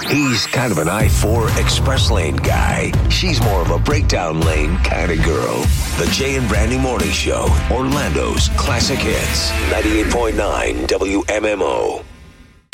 He's kind of an I-4 express lane guy. She's more of a breakdown lane kind of girl. The Jay and Brandy Morning Show, Orlando's classic hits. 98.9 WMMO.